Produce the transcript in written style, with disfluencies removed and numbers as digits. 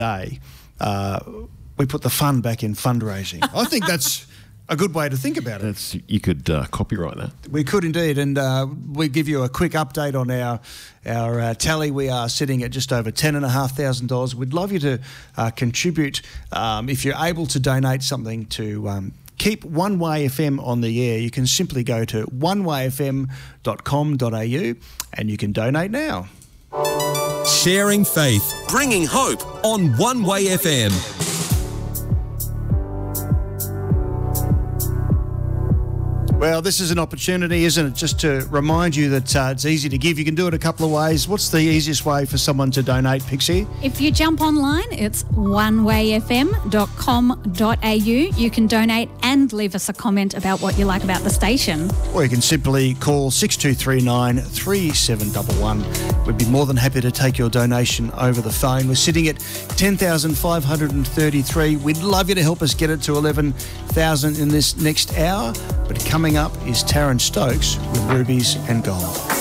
day, we put the fun back in fundraising. I think that's a good way to think about it. You could copyright that. We could indeed, and we give you a quick update on our tally. We are sitting at just over $10,500. We'd love you to contribute if you're able to donate something to keep One Way FM on the air. You can simply go to onewayfm.com.au and you can donate now. Sharing faith, bringing hope on One Way FM. Well, this is an opportunity, isn't it, just to remind you that it's easy to give. You can do it a couple of ways. What's the easiest way for someone to donate, Pixie? If you jump online, it's onewayfm.com.au. You can donate and leave us a comment about what you like about the station. Or you can simply call 6239 3711. We'd be more than happy to take your donation over the phone. We're sitting at 10,533. We'd love you to help us get it to 11,000 in this next hour. But coming up is Taryn Stokes with Rubies and Gold.